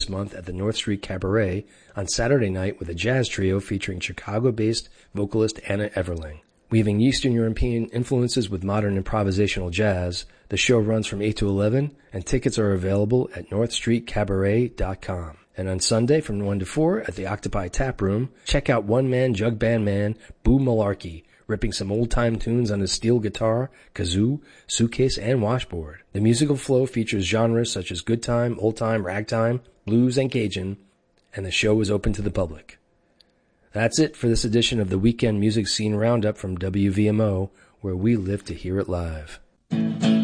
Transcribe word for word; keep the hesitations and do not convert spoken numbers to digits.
month at the North Street Cabaret on Saturday night with a jazz trio featuring Chicago-based vocalist Anna Everling. Weaving Eastern European influences with modern improvisational jazz, the show runs from eight to eleven, and tickets are available at north street cabaret dot com. And on Sunday from one to four at the Octopi Tap Room, check out one-man jug band man Boo Malarkey, ripping some old-time tunes on his steel guitar, kazoo, suitcase, and washboard. The musical flow features genres such as good time, old time, ragtime, blues, and Cajun, and the show is open to the public. That's it for this edition of the Weekend Music Scene Roundup from W V M O, where we live to hear it live.